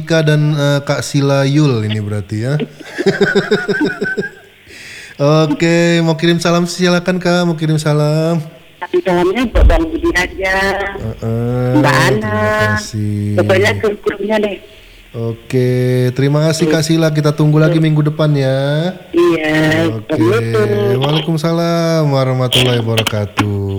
Dika dan Kak Sila Yul ini berarti ya. Oke, mau kirim salam silakan Kak, mau kirim salam. Tapi salamnya buat Bang Budi aja, Mbak Ana, Terima kasih. pokoknya grupnya deh. Oke, terima kasih Kak Sila. Kita tunggu lagi minggu depan ya. Iya. Oke, Waalaikumsalam warahmatullahi wabarakatuh.